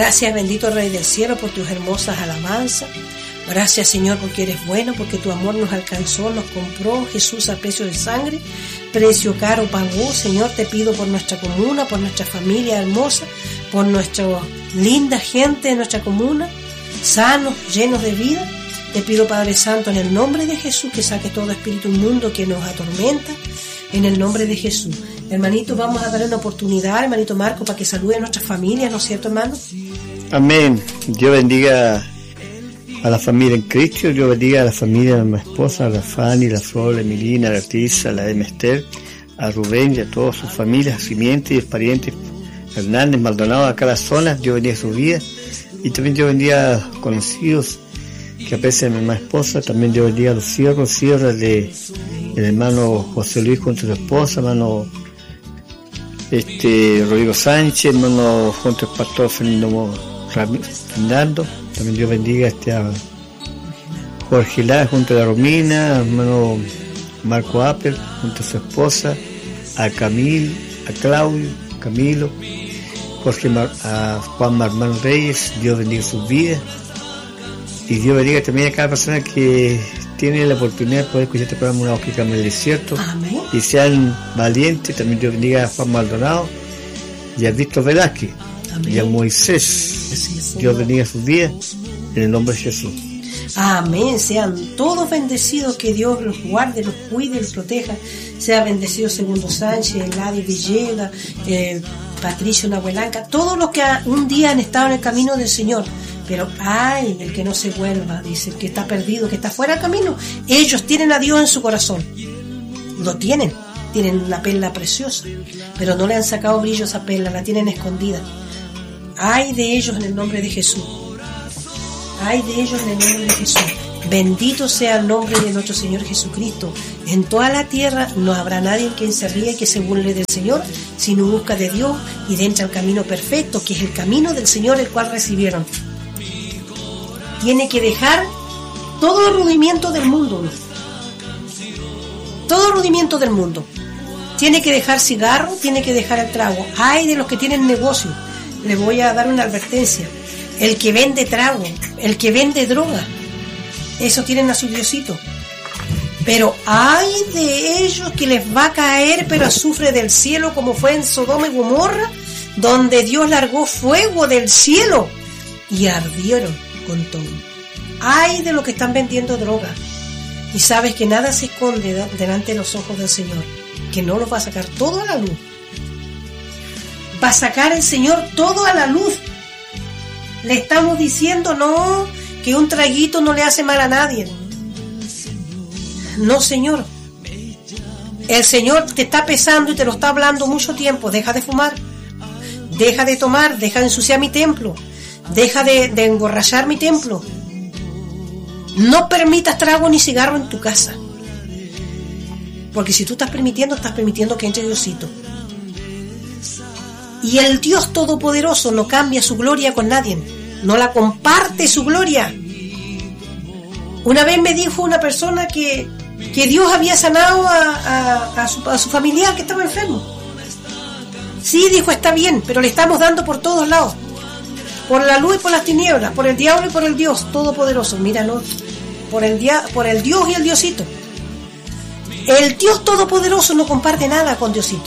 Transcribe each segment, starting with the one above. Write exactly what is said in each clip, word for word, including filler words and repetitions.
Gracias, bendito Rey del Cielo, por tus hermosas alabanzas. Gracias, Señor, porque eres bueno, porque tu amor nos alcanzó, nos compró. Jesús a precio de sangre, precio caro pagó. Señor, te pido por nuestra comuna, por nuestra familia hermosa, por nuestra linda gente de nuestra comuna, sanos, llenos de vida. Te pido, Padre Santo, en el nombre de Jesús, que saque todo espíritu inmundo que nos atormenta, en el nombre de Jesús. Hermanito, vamos a darle una oportunidad, hermanito Marco, para que salude a nuestras familias, ¿no es cierto, hermano? Amén. Dios bendiga a la familia en Cristo, Dios bendiga a la familia de mi esposa, a la Fanny, la Flor, la Emilina, la Artisa, la Emester, a Rubén y a todas sus familias, simientes y parientes, Hernández, Maldonado, a cada zona. Dios bendiga su vida. Y también Dios bendiga a conocidos que aprecian a mi esposa. También Dios bendiga a los siervos, siervas de el hermano José Luis junto a su esposa, hermano este Rodrigo Sánchez, hermano junto al pastor Fernando Fernando. También Dios bendiga este a Jorge Lara junto a la Romina, hermano Marco Apple junto a su esposa, a Camil, a Claudio, Camilo, Jorge Mar, a Juan Marmán Reyes. Dios bendiga sus vidas. Y Dios bendiga también a cada persona que tiene la oportunidad de poder escuchar este programa Una voz que cambia el desierto. Amén. Y sean valientes. También Dios bendiga a Juan Maldonado y a Víctor Velázquez. Amén. Y a Moisés. Dios bendiga sus vidas en el nombre de Jesús. Amén. Sean todos bendecidos, que Dios los guarde, los cuide, los proteja. Sea bendecido Segundo Sánchez, Eladio Villegas, eh, Patricio Nahuelanca, todos los que un día han estado en el camino del Señor. Pero ay, el que no se vuelva, dice, el que está perdido, que está fuera del camino. Ellos tienen a Dios en su corazón. Lo tienen. Tienen una perla preciosa, pero no le han sacado brillo a esa perla, la tienen escondida. Ay de ellos en el nombre de Jesús. Ay de ellos en el nombre de Jesús. Bendito sea el nombre de nuestro Señor Jesucristo. En toda la tierra no habrá nadie en quien se ríe y que se burle del Señor, sino busca de Dios y de entra al camino perfecto, que es el camino del Señor, el cual recibieron. Tiene que dejar todo el rudimiento del mundo, ¿no? Todo el rudimiento del mundo. Tiene que dejar cigarro, tiene que dejar el trago. Ay de los que tienen negocio. Les voy a dar una advertencia. El que vende trago, el que vende droga, eso tienen a su Diosito. Pero ay de ellos que les va a caer pero azufre del cielo, como fue en Sodoma y Gomorra, donde Dios largó fuego del cielo y ardieron con todo. Ay de los que están vendiendo droga. Y sabes que nada se esconde delante de los ojos del Señor, que no los va a sacar todo a la luz. Va a sacar el Señor todo a la luz. Le estamos diciendo no, que un traguito no le hace mal a nadie. No, Señor. El Señor te está pesando y te lo está hablando mucho tiempo. Deja de fumar, deja de tomar, deja de ensuciar mi templo, deja de, de emborrachar mi templo. No permitas trago ni cigarro en tu casa, porque si tú estás permitiendo, estás permitiendo que entre Diosito. Y el Dios Todopoderoso no cambia su gloria con nadie, no la comparte su gloria. Una vez me dijo una persona que, que Dios había sanado a, a, a, su, a su familiar que estaba enfermo. Sí, dijo, está bien, pero le estamos dando por todos lados, por la luz y por las tinieblas, por el diablo y por el Dios Todopoderoso. Mira, no, por el, dia, por el Dios y el Diosito. El Dios Todopoderoso no comparte nada con Diosito.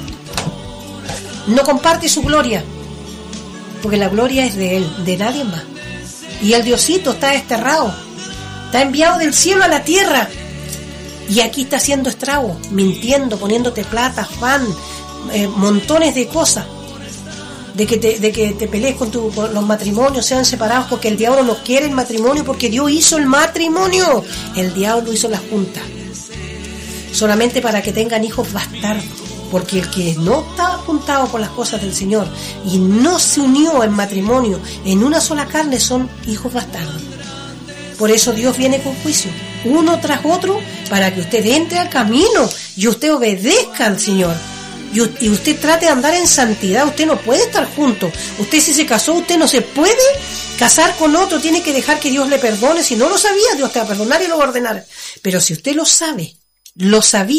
No comparte su gloria, porque la gloria es de Él, de nadie más. Y el Diosito está desterrado, está enviado del cielo a la tierra, y aquí está haciendo estrago, mintiendo, poniéndote plata, fan, eh, montones de cosas, de que te, de que te pelees con, tu, con los matrimonios, sean separados, porque el diablo no quiere el matrimonio, porque Dios hizo el matrimonio, el diablo hizo la junta, solamente para que tengan hijos bastardos. Porque el que no está apuntado por las cosas del Señor y no se unió en matrimonio en una sola carne son hijos bastardos. Por eso Dios viene con juicio, uno tras otro, para que usted entre al camino y usted obedezca al Señor. Y usted trate de andar en santidad. Usted no puede estar junto. Usted, si se casó, usted no se puede casar con otro. Tiene que dejar que Dios le perdone. Si no lo sabía, Dios te va a perdonar y lo va a ordenar. Pero si usted lo sabe, lo sabía,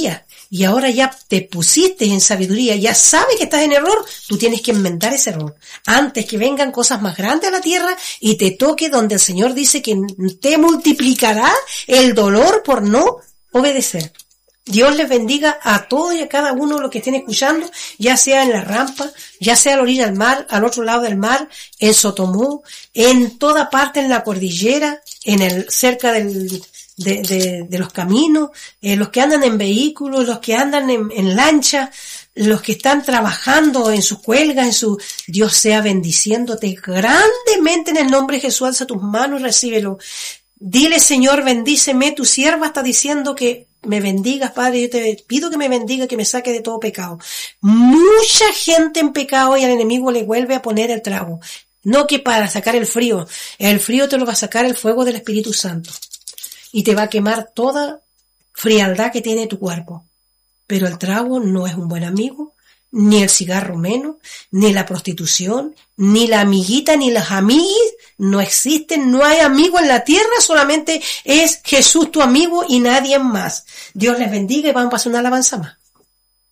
y ahora ya te pusiste en sabiduría, ya sabes que estás en error, tú tienes que enmendar ese error antes que vengan cosas más grandes a la tierra y te toque donde el Señor dice que te multiplicará el dolor por no obedecer. Dios les bendiga a todos y a cada uno de los que estén escuchando, ya sea en la rampa, ya sea a la orilla del mar, al otro lado del mar, en Sotomó, en toda parte en la cordillera, en el cerca del, de, de, de los caminos, eh, los que andan en vehículos, los que andan en, en lancha, los que están trabajando en sus cuelgas, en su, Dios sea bendiciéndote grandemente en el nombre de Jesús. Alza tus manos y recíbelo. Dile, Señor, bendíceme, tu sierva está diciendo que me bendigas, Padre, yo te pido que me bendiga, que me saque de todo pecado. Mucha gente en pecado y al enemigo le vuelve a poner el trago. No que para sacar el frío, el frío te lo va a sacar el fuego del Espíritu Santo y te va a quemar toda frialdad que tiene tu cuerpo. Pero el trago no es un buen amigo, ni el cigarro menos, ni la prostitución, ni la amiguita, ni las amiguis, no existen, no hay amigo en la tierra, solamente es Jesús tu amigo y nadie más. Dios les bendiga y vamos a pasar una alabanza más.